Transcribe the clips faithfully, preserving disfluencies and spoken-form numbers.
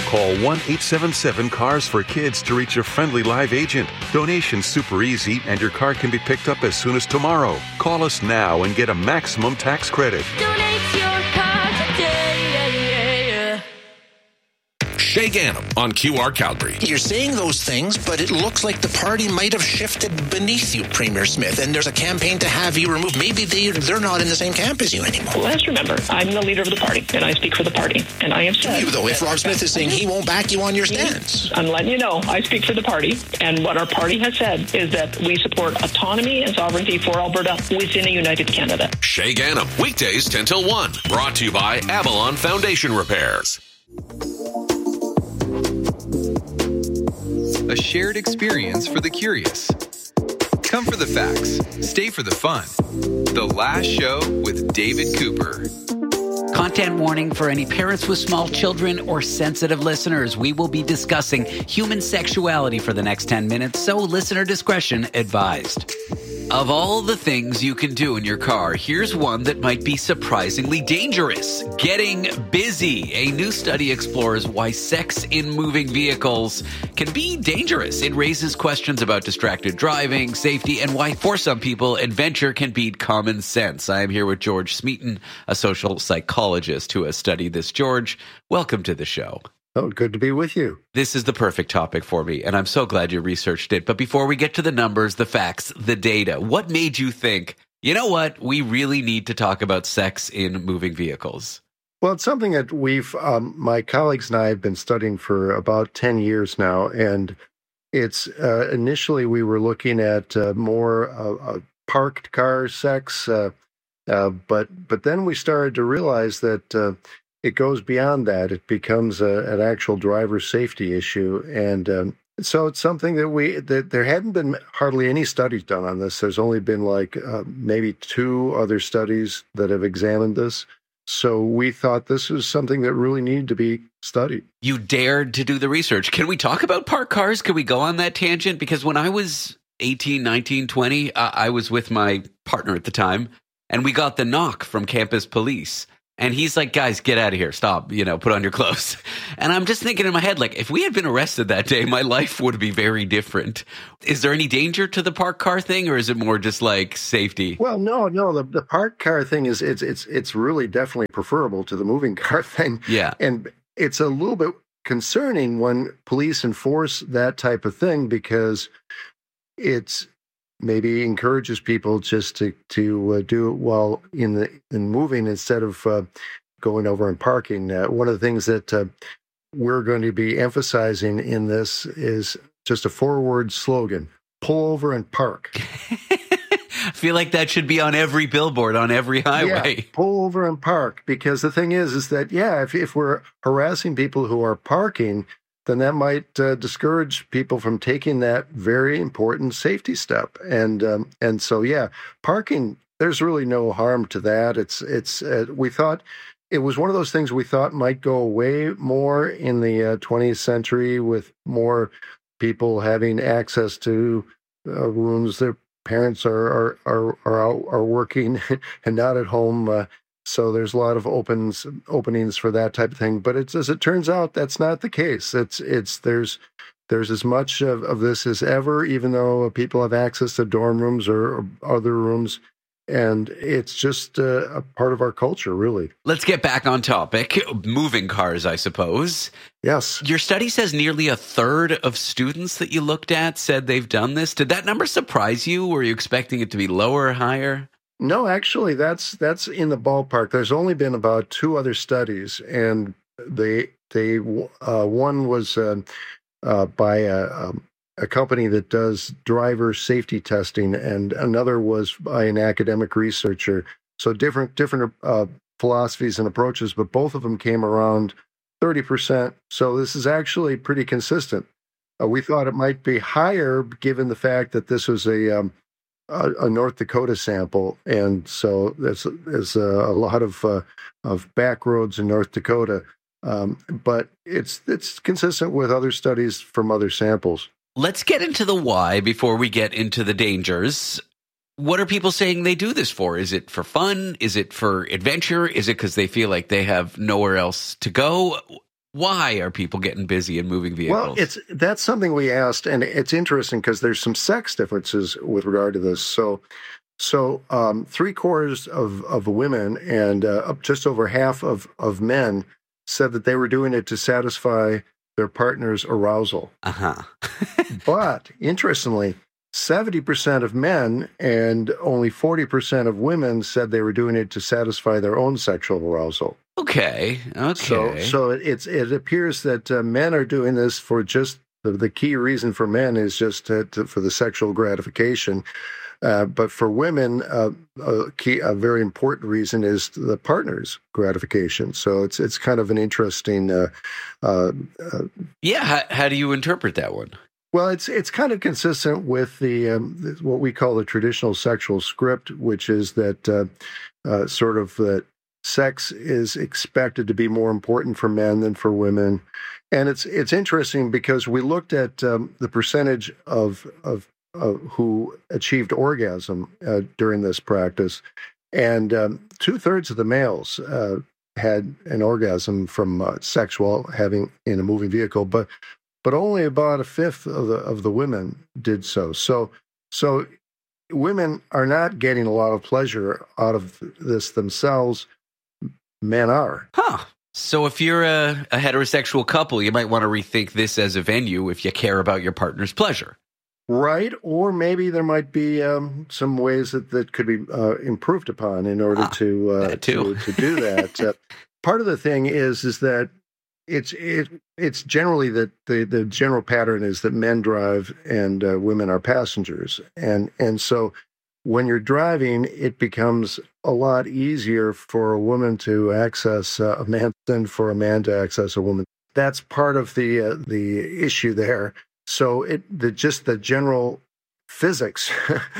Call one eight seven seven cars for kids to reach a friendly live agent. Donation's super easy, and your car can be picked up as soon as tomorrow. Call us now and get a maximum tax credit. Donate your car today. Shay Gannam on Q R Calgary. You're saying those things, but it looks like the party might have shifted beneath you, Premier Smith, and there's a campaign to have you removed. Maybe they, they're not in the same camp as you anymore. Well, let's remember, I'm the leader of the party, and I speak for the party. And I have said... You, though, if Rob Smith is saying he won't back you on your stance. I'm letting you know, I speak for the party, and what our party has said is that we support autonomy and sovereignty for Alberta within a united Canada. Shay Gannam, weekdays ten till one. Brought to you by Avalon Foundation Repairs. A shared experience for the curious. Come for the facts, stay for the fun. The Last Show with David Cooper. Content warning for any parents with small children or sensitive listeners. We will be discussing human sexuality for the next ten minutes, so listener discretion advised. Of all the things you can do in your car, here's one that might be surprisingly dangerous. Getting busy. A new study explores why sex in moving vehicles can be dangerous. It raises questions about distracted driving, safety, and why, for some people, adventure can beat common sense. I am here with George Smeaton, a social psychologist who has studied this. George, welcome to the show. Oh, good to be with you. This is the perfect topic for me, and I'm so glad you researched it. But before we get to the numbers, the facts, the data, what made you think, you know what, we really need to talk about sex in moving vehicles? Well, it's something that we've, um, my colleagues and I have been studying for about ten years now. And it's uh, initially we were looking at uh, more uh, uh, parked car sex, uh, uh, but but then we started to realize that uh, it goes beyond that. It becomes a, an actual driver safety issue. And um, so it's something that we, that there hadn't been hardly any studies done on this. There's only been like uh, maybe two other studies that have examined this. So we thought this was something that really needed to be studied. You dared to do the research. Can we talk about parked cars? Can we go on that tangent? Because when I was eighteen, nineteen, twenty, uh, I was with my partner at the time, and we got the knock from campus police. And he's like, guys, get out of here. Stop, you know, put on your clothes. And I'm just thinking in my head, like, if we had been arrested that day, my life would be very different. Is there any danger to the parked car thing, or is it more just like safety? Well, no, no. The, the parked car thing is, it's, it's, it's really definitely preferable to the moving car thing. Yeah. And it's a little bit concerning when police enforce that type of thing, because it's, maybe encourages people just to to uh, do it while in the in moving instead of uh, going over and parking. Uh, one of the things that uh, we're going to be emphasizing in this is just a four-word slogan: pull over and park. I feel like that should be on every billboard on every highway. Yeah, pull over and park, because the thing is, is that yeah, if if we're harassing people who are parking, then that might uh, discourage people from taking that very important safety step. And um, and so, yeah, parking, there's really no harm to that. It's it's uh, we thought it was one of those things we thought might go away more in the uh, twentieth century, with more people having access to uh, rooms. Their parents are are are are, out, are working and not at home. Uh, So there's a lot of opens openings for that type of thing, but it's, as it turns out, that's not the case. It's it's there's there's as much of, of this as ever, even though people have access to dorm rooms or, or other rooms, and it's just uh, a part of our culture, really. Let's get back on topic. Moving cars, I suppose. Yes. Your study says nearly a third of students that you looked at said they've done this. Did that number surprise you? Were you expecting it to be lower or higher? No, actually, that's that's in the ballpark. There's only been about two other studies, and they they uh, one was uh, uh, by a, a company that does driver safety testing, and another was by an academic researcher. So different different uh, philosophies and approaches, but both of them came around thirty percent. So this is actually pretty consistent. Uh, we thought it might be higher, given the fact that this was a um, A, a North Dakota sample, and so there's, there's a, a lot of uh, of back roads in North Dakota, um, but it's it's consistent with other studies from other samples. Let's get into the why before we get into the dangers. What are people saying they do this for? Is it for fun? Is it for adventure? Is it because they feel like they have nowhere else to go? Why are people getting busy in moving vehicles? Well, it's that's something we asked, and it's interesting because there's some sex differences with regard to this. So, so um, three quarters of, of women and uh, up just over half of, of men said that they were doing it to satisfy their partner's arousal. Uh-huh. But interestingly, seventy percent of men and only forty percent of women said they were doing it to satisfy their own sexual arousal. Okay. Okay. So, so it's it appears that uh, men are doing this for just the, the key reason for men is just to, to, for the sexual gratification, uh, but for women, uh, a key a very important reason is the partner's gratification. So it's it's kind of an interesting. Uh, uh, uh, yeah. How, how do you interpret that one? Well, it's it's kind of consistent with the um, what we call the traditional sexual script, which is that uh, uh, sort of that. Sex is expected to be more important for men than for women, and it's it's interesting because we looked at um, the percentage of of uh, who achieved orgasm uh, during this practice, and um, two thirds of the males uh, had an orgasm from uh, sexual having in a moving vehicle, but but only about a fifth of the of the women did so. So so women are not getting a lot of pleasure out of this themselves. Men are. Huh. So if you're a, a heterosexual couple, you might want to rethink this as a venue if you care about your partner's pleasure. Right. Or maybe there might be um, some ways that, that could be uh, improved upon in order ah, to, uh, to to do that. uh, part of the thing is is that it's it, it's generally that the, the general pattern is that men drive and uh, women are passengers. And and so when you're driving, it becomes a lot easier for a woman to access uh, a man than for a man to access a woman. That's part of the uh, the issue there. So it the just the general physics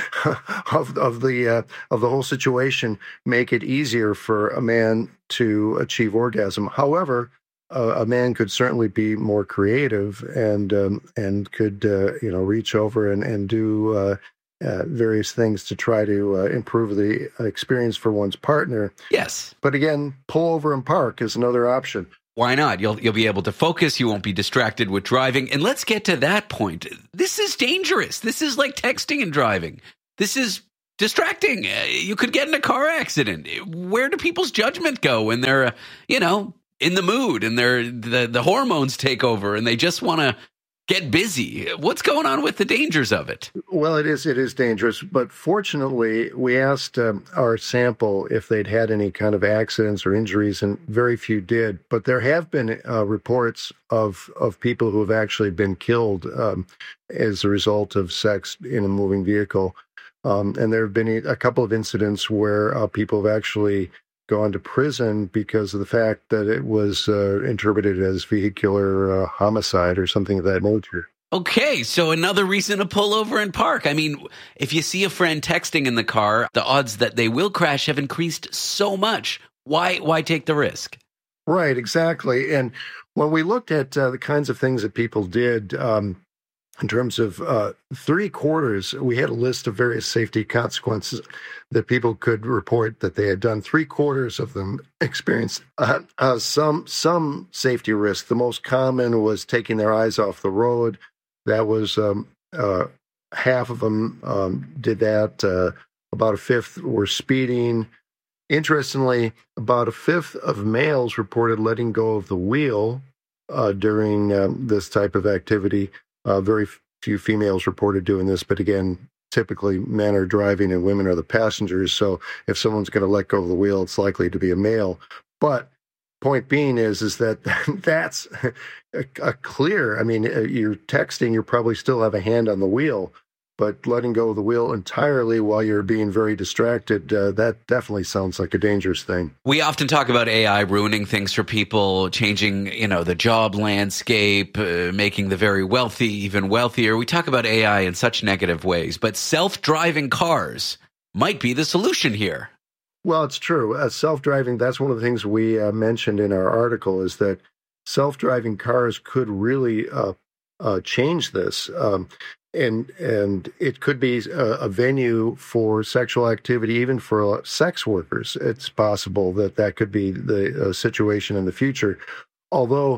of of the uh, of the whole situation make it easier for a man to achieve orgasm. However, uh, a man could certainly be more creative and um, and could uh, you know reach over and and do. Uh, Uh, various things to try to uh, improve the experience for one's partner. Yes. But again, pull over and park is another option. Why not? You'll you'll be able to focus. You won't be distracted with driving. And let's get to that point. This is dangerous. This is like texting and driving. This is distracting. Uh, you could get in a car accident. Where do people's judgment go when they're, uh, you know, in the mood and they're the, the hormones take over and they just want to get busy? What's going on with the dangers of it? Well, it is it is dangerous, but fortunately, we asked um, our sample if they'd had any kind of accidents or injuries, and very few did. But there have been uh, reports of of people who have actually been killed um, as a result of sex in a moving vehicle, um, and there have been a couple of incidents where uh, people have actually gone to prison because of the fact that it was uh, interpreted as vehicular uh, homicide or something of that nature. Okay, so another reason to pull over and park. I mean, if you see a friend texting in the car, the odds that they will crash have increased so much. Why why take the risk? Right, exactly. And when we looked at uh, the kinds of things that people did, um, in terms of uh, three quarters, we had a list of various safety consequences that people could report that they had done. Three quarters of them experienced uh, uh, some some safety risk. The most common was taking their eyes off the road. That was um, uh, half of them um, did that. Uh, about a fifth were speeding. Interestingly, about a fifth of males reported letting go of the wheel uh, during um, this type of activity. Uh, very few females reported doing this, but again, typically men are driving and women are the passengers. So if someone's going to let go of the wheel, it's likely to be a male. But point being is, is that that's a, a clear, I mean, you're texting, you probably still have a hand on the wheel, but letting go of the wheel entirely while you're being very distracted, uh, that definitely sounds like a dangerous thing. We often talk about A I ruining things for people, changing, you know, the job landscape, uh, making the very wealthy even wealthier. We talk about A I in such negative ways, but self-driving cars might be the solution here. Well, it's true. Uh, self-driving, that's one of the things we uh, mentioned in our article, is that self-driving cars could really uh, uh, change this. Um, And and it could be a, a venue for sexual activity, even for sex workers. It's possible that that could be the uh, situation in the future. Although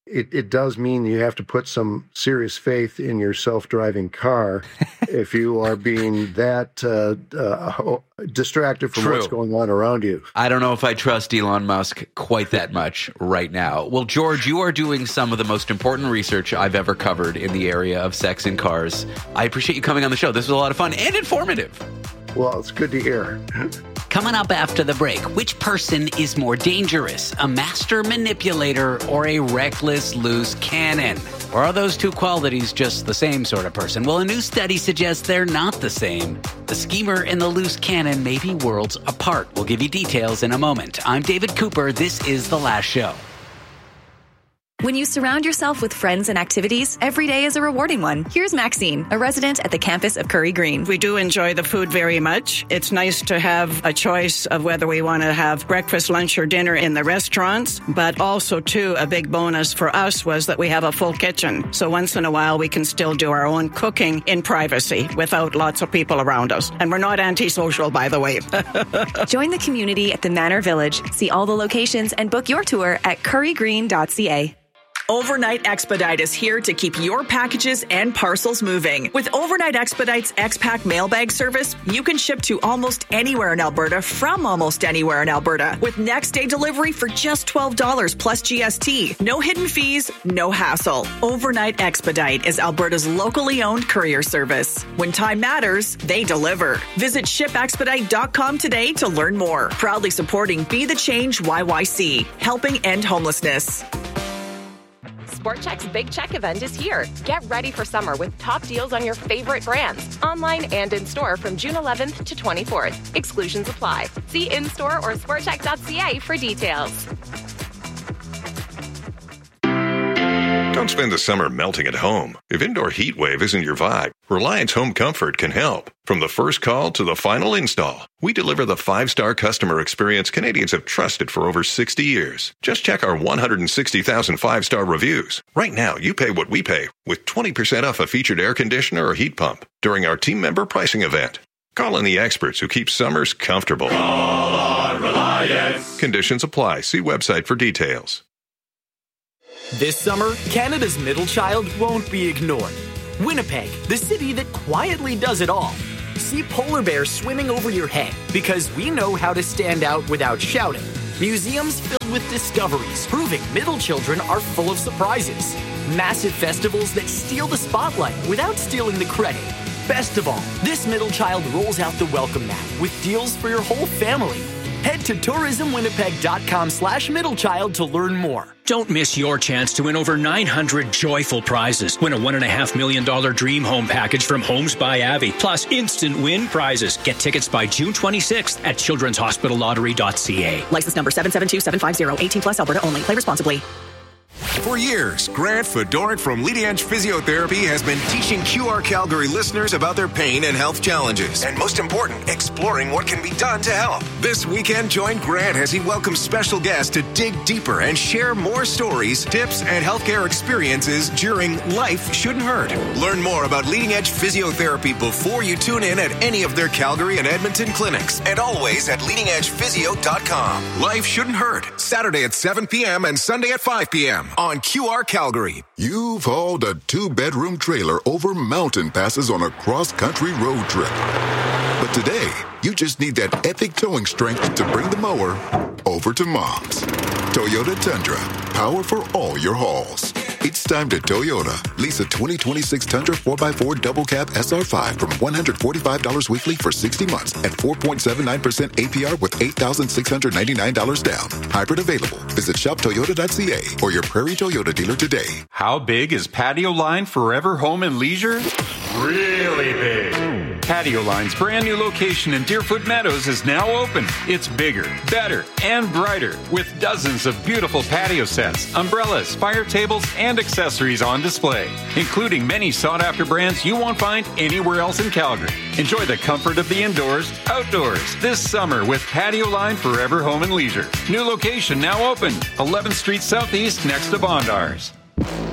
it, it does mean you have to put some serious faith in your self-driving car if you are being that uh, uh, distracted from True. what's going on around you. I don't know if I trust Elon Musk quite that much right now. Well, George, you are doing some of the most important research I've ever covered in the area of sex in cars. I appreciate you coming on the show. This was a lot of fun and informative. Well, it's good to hear. Coming up after the break, which person is more dangerous, a master manipulator or a reckless loose cannon? Or are those two qualities just the same sort of person? Well, a new study suggests they're not the same. The schemer and the loose cannon may be worlds apart. We'll give you details in a moment. I'm David Cooper. This is The Last Show. When you surround yourself with friends and activities, every day is a rewarding one. Here's Maxine, a resident at the campus of Curry Green. We do enjoy the food very much. It's nice to have a choice of whether we want to have breakfast, lunch, or dinner in the restaurants. But also, too, a big bonus for us was that we have a full kitchen. So once in a while, we can still do our own cooking in privacy without lots of people around us. And we're not antisocial, by the way. Join the community at the Manor Village. See all the locations and book your tour at curry green dot c a. Overnight Expedite is here to keep your packages and parcels moving. With Overnight Expedite's X-Pack mailbag service, you can ship to almost anywhere in Alberta from almost anywhere in Alberta with next day delivery for just twelve dollars plus G S T. No hidden fees, no hassle. Overnight Expedite is Alberta's locally owned courier service. When time matters, they deliver. Visit ship expedite dot com today to learn more. Proudly supporting Be the Change Y Y C, helping end homelessness. Sport Chek's Big Check event is here. Get ready for summer with top deals on your favorite brands, online and in-store from June eleventh to twenty-fourth. Exclusions apply. See in-store or sport chek dot c a for details. Don't spend the summer melting at home. If indoor heat wave isn't your vibe, Reliance Home Comfort can help. From the first call to the final install, we deliver the five-star customer experience Canadians have trusted for over sixty years. Just check our one hundred sixty thousand five-star reviews. Right now, you pay what we pay with twenty percent off a featured air conditioner or heat pump during our team member pricing event. Call in the experts who keep summers comfortable. Call on Reliance. Conditions apply. See website for details. This summer, Canada's middle child won't be ignored. Winnipeg, the city that quietly does it all. See polar bears swimming over your head because we know how to stand out without shouting. Museums filled with discoveries proving middle children are full of surprises. Massive festivals that steal the spotlight without stealing the credit. Best of all, this middle child rolls out the welcome mat with deals for your whole family. Head to tourism winnipeg dot com slash middle child to learn more. Don't miss your chance to win over nine hundred joyful prizes. Win a one point five million dollars dream home package from Homes by Avi, plus instant win prizes. Get tickets by June twenty-sixth at children's hospital lottery dot c a. License number seven seven two seven five zero, eighteen plus Alberta only. Play responsibly. For years, Grant Fedoruk from Leading Edge Physiotherapy has been teaching Q R Calgary listeners about their pain and health challenges. And most important, exploring what can be done to help. This weekend, join Grant as he welcomes special guests to dig deeper and share more stories, tips, and healthcare experiences during Life Shouldn't Hurt. Learn more about Leading Edge Physiotherapy before you tune in at any of their Calgary and Edmonton clinics. And always at leading edge physio dot com. Life Shouldn't Hurt. Saturday at seven p.m. and Sunday at five p.m. on Q R Calgary. You've hauled a two-bedroom trailer over mountain passes on a cross-country road trip. But today, you just need that epic towing strength to bring the mower over to Mom's. Toyota Tundra. Power for all your hauls. It's time to Toyota. Lease a twenty twenty-six Tundra four by four Double Cab S R five from one hundred forty-five dollars weekly for sixty months and four point seven nine percent A P R with eight thousand six hundred ninety-nine dollars down. Hybrid available. Visit shop toyota dot c a or your Prairie Toyota dealer today. How big is Patio Line Forever Home and Leisure? Really big. Patio Line's brand new location in Deerfoot Meadows is now open. It's bigger, better, and brighter with dozens of beautiful patio sets, umbrellas, fire tables, and accessories on display, including many sought-after brands you won't find anywhere else in Calgary. Enjoy the comfort of the indoors, outdoors, this summer with Patio Line Forever Home and Leisure. New location now open, eleventh Street Southeast next to Bondars.